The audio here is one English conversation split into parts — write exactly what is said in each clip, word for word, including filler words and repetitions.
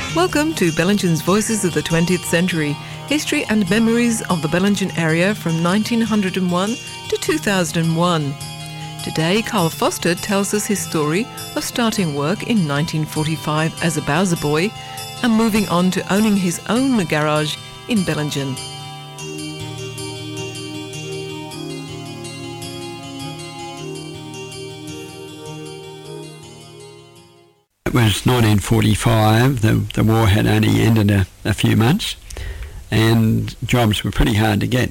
Welcome to Bellingen's Voices of the twentieth Century, history and memories of the Bellingen area from nineteen oh one to two thousand one. Today, Carl Foster tells us his story of starting work in nineteen forty-five as a Bowser boy and moving on to owning his own garage in Bellingen. It was nineteen forty-five, the, the war had only ended a, a few months and jobs were pretty hard to get.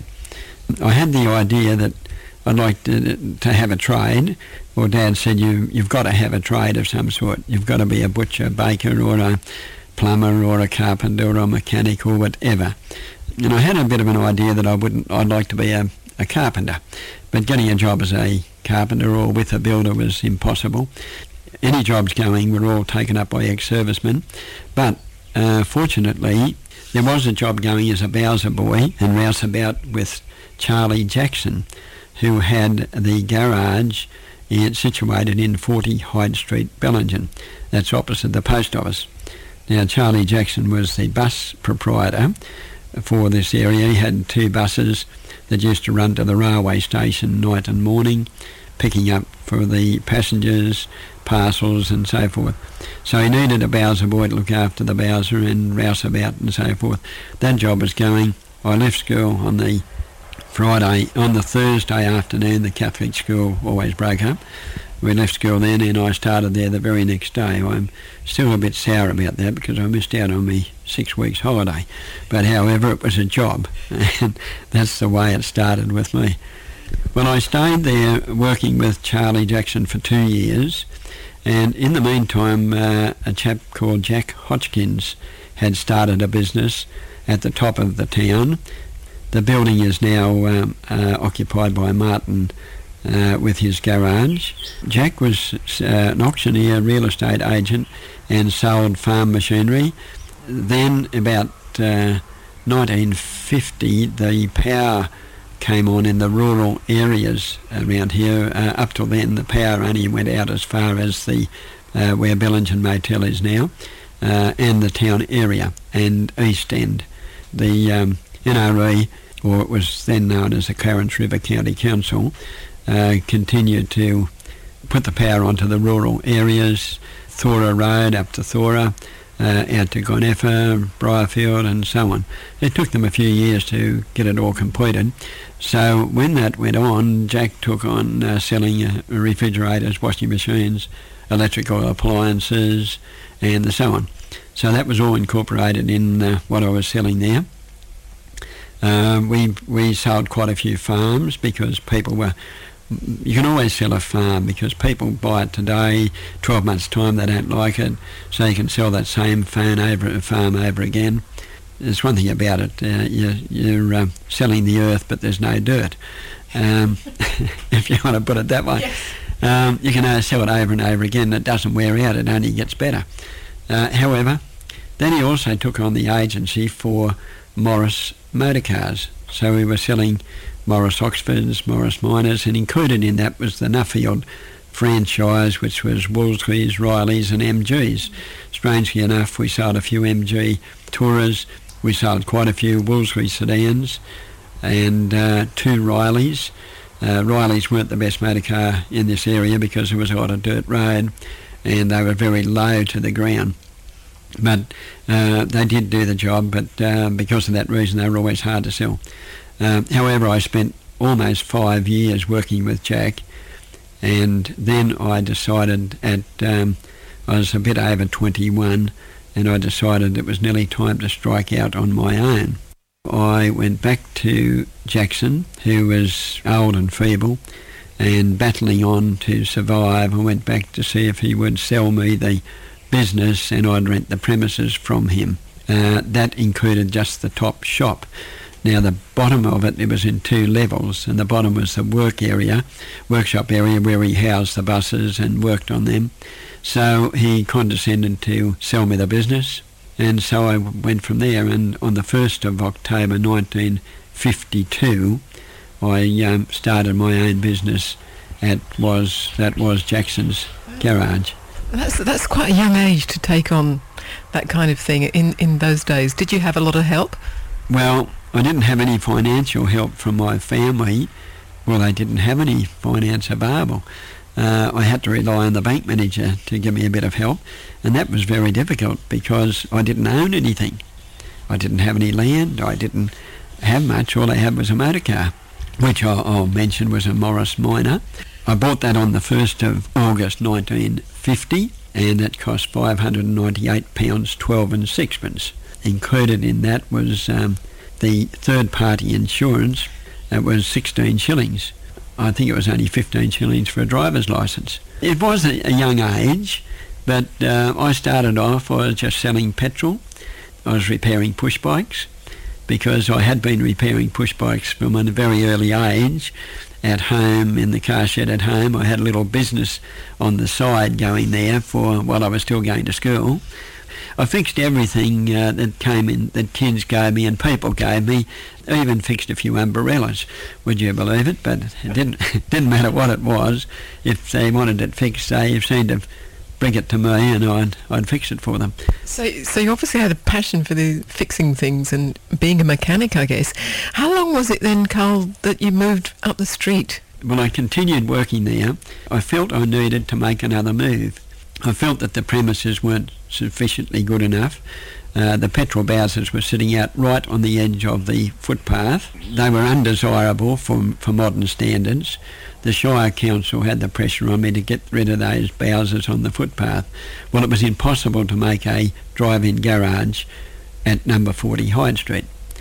I had the idea that I'd like to, to have a trade, or Dad said you, you've got to have a trade of some sort. You've got to be a butcher, baker or a plumber or a carpenter or a mechanic or whatever. And I had a bit of an idea that I wouldn't, I'd like to be a, a carpenter, but getting a job as a carpenter or with a builder was impossible. Any jobs going were all taken up by ex-servicemen, but uh, fortunately there was a job going as a Bowser boy and rouseabout with Charlie Jackson, who had the garage in, situated in forty Hyde Street, Bellingen. That's opposite the post office. Now Charlie Jackson was the bus proprietor for this area. He had two buses that used to run to the railway station night and morning, picking up for the passengers, parcels and so forth. So he needed a Bowser boy to look after the Bowser and rouseabout and so forth. That job was going. I left school on the Friday. On the Thursday afternoon, the Catholic school always broke up. We left school then and I started there the very next day. I'm still a bit sour about that because I missed out on me six weeks holiday. But however, it was a job and that's the way it started with me. Well, I stayed there working with Charlie Jackson for two years, and in the meantime uh, a chap called Jack Hodgkins had started a business at the top of the town. The building is now um, uh, occupied by Martin uh, with his garage. Jack was uh, an auctioneer, real estate agent, and sold farm machinery. Then about uh, nineteen fifty the power came on in the rural areas around here. Uh, up till then the power only went out as far as the uh, where Bellingen Motel is now, uh, and the town area and East End. The um, N R E, or it was then known as the Clarence River County Council, uh, continued to put the power onto the rural areas, Thora Road up to Thora, Uh, out to Goneffa, Briarfield and so on. It took them a few years to get it all completed. So when that went on, Jack took on uh, selling uh, refrigerators, washing machines, electrical appliances and so on. So that was all incorporated in uh, what I was selling there. Uh, we, we sold quite a few farms because people were you can always sell a farm because people buy it today, twelve months time they don't like it, so you can sell that same farm over, farm over again. There's one thing about it, uh, you're, you're uh, selling the earth but there's no dirt, um, if you want to put it that way. Yes. Um, you can uh, sell it over and over again, it doesn't wear out, it only gets better. Uh, however, then he also took on the agency for Morris motor cars, so we were selling Morris Oxfords, Morris Minors, and included in that was the Nuffield franchise, which was Wolseley's, Riley's and M G's. Strangely enough, we sold a few M G Tourers, we sold quite a few Wolseley sedans and uh, two Riley's. Uh, Riley's weren't the best motor car in this area because there was a lot of dirt road and they were very low to the ground. But uh, they did do the job, but uh, because of that reason they were always hard to sell. Um, however, I spent almost five years working with Jack, and then I decided at, um, I was a bit over twenty-one, and I decided it was nearly time to strike out on my own. I went back to Jackson, who was old and feeble, and battling on to survive. I went back to see if he would sell me the business and I'd rent the premises from him. Uh, that included just the top shop. Now the bottom of it, it was in two levels, and the bottom was the work area, workshop area where he housed the buses and worked on them. So he condescended to sell me the business, and so I went from there, and on the first of October nineteen fifty-two, I um, started my own business at was that was Jackson's Garage. That's that's quite a young age to take on that kind of thing in, in those days. Did you have a lot of help? Well, I didn't have any financial help from my family. Well, they didn't have any finance available. Uh, I had to rely on the bank manager to give me a bit of help, and that was very difficult because I didn't own anything. I didn't have any land. I didn't have much. All I had was a motor car, which I, I'll mention was a Morris Minor. I bought that on the first of August nineteen fifty, and it cost five hundred ninety-eight pounds twelve and sixpence. Included in that was um, the third-party insurance. It was sixteen shillings. I think it was only fifteen shillings for a driver's licence. It was a, a young age, but uh, I started off, I was just selling petrol. I was repairing push bikes because I had been repairing push bikes from a very early age. At home, in the car shed at home, I had a little business on the side going there for while I was still going to school. I fixed everything uh, that came in, that kids gave me and people gave me. I even fixed a few umbrellas, would you believe it? But it didn't, it didn't matter what it was. If they wanted it fixed, they seemed to bring it to me and I'd, I'd fix it for them. So so you obviously had a passion for the fixing things and being a mechanic, I guess. How long was it then, Carl, that you moved up the street? Well, I continued working there. I felt I needed to make another move. I felt that the premises weren't sufficiently good enough. Uh, the petrol bowsers were sitting out right on the edge of the footpath. They were undesirable for, for modern standards. The Shire Council had the pressure on me to get rid of those bowsers on the footpath. Well, it was impossible to make a drive-in garage at number forty Hyde Street.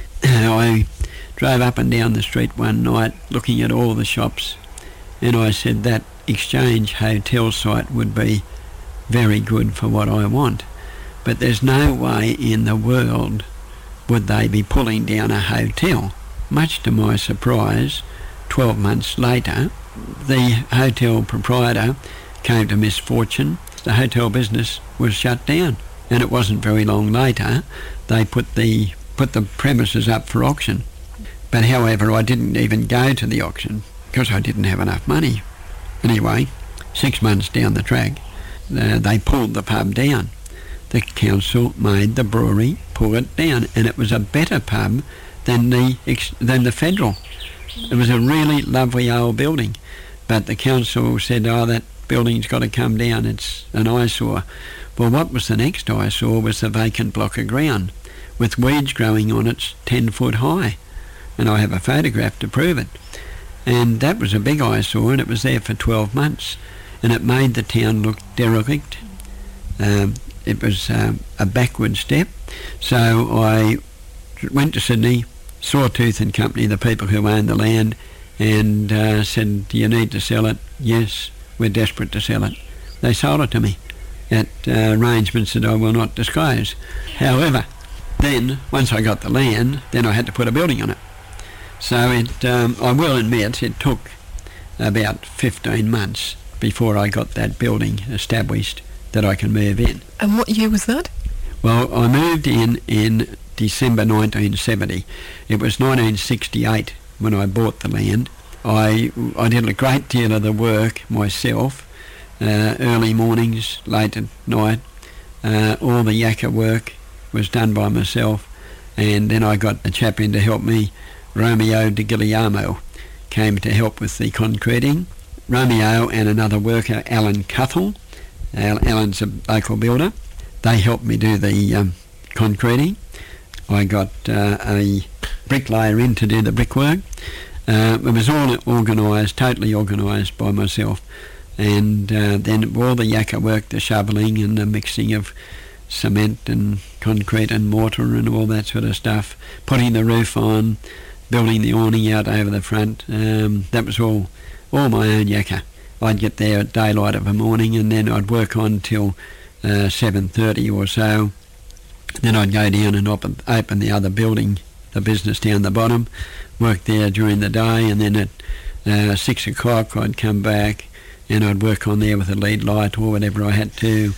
I drove up and down the street one night looking at all the shops, and I said that Exchange Hotel site would be very good for what I want. But there's no way in the world would they be pulling down a hotel. Much to my surprise, twelve months later, the hotel proprietor came to misfortune. The hotel business was shut down, and it wasn't very long later they put the put the premises up for auction. But however, I didn't even go to the auction because I didn't have enough money. Anyway, six months down the track, uh, they pulled the pub down. The council made the brewery pull it down, and it was a better pub than the than the Federal. It was a really lovely old building, but the council said, oh, that building's got to come down, it's an eyesore. Well, what was the next eyesore was the vacant block of ground with weeds growing on it ten foot high, and I have a photograph to prove it. And that was a big eyesore, and it was there for twelve months, and it made the town look derelict. Um, it was um, a backward step. So I went to Sydney, Sawtooth and Company, the people who owned the land, and uh, said, do you need to sell it? Yes, we're desperate to sell it. They sold it to me at uh, arrangements that I will not disclose. However, then, once I got the land, then I had to put a building on it. So it, um, I will admit, it took about fifteen months before I got that building established that I can move in. And what year was that? Well, I moved in in December nineteen seventy. It was nineteen sixty-eight when I bought the land. I, I did a great deal of the work myself, uh, early mornings, late at night. Uh, all the yakka work was done by myself, and then I got a chap in to help me. Romeo de Guglielmo came to help with the concreting. Romeo and another worker, Alan Cuthell, Alan's a local builder, they helped me do the um, concreting. I got uh, a bricklayer in to do the brickwork. Uh, it was all organised, totally organised by myself. And uh, then all the yakka work, the shoveling and the mixing of cement and concrete and mortar and all that sort of stuff, putting the roof on, building the awning out over the front, um, that was all all my own yakka. I'd get there at daylight of a morning and then I'd work on till uh, seven thirty or so. Then I'd go down and open, open the other building, the business down the bottom, work there during the day, and then at uh, six o'clock I'd come back and I'd work on there with a lead light or whatever I had to,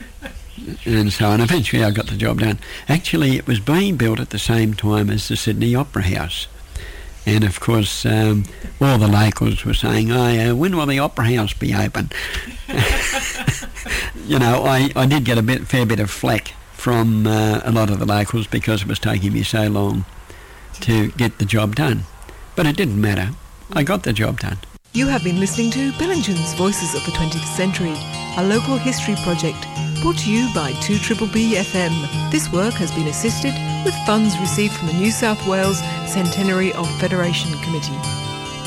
and so on. Eventually I got the job done. Actually, it was being built at the same time as the Sydney Opera House. And of course, um, all the locals were saying, oh, yeah, when will the Opera House be open? You know, I, I did get a bit, fair bit of flack from uh, a lot of the locals because it was taking me so long to get the job done. But it didn't matter. I got the job done. You have been listening to Bellingen's Voices of the twentieth Century, a local history project brought to you by two B B B F M. This work has been assisted with funds received from the New South Wales Centenary of Federation Committee.